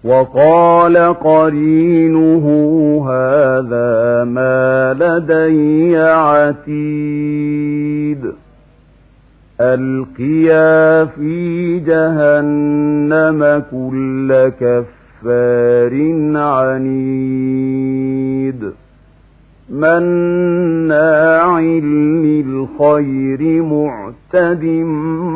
وقال قرينه هذا ما لدي عتيد ألقيا في جهنم كل كفار عنيد مناع للخير معتد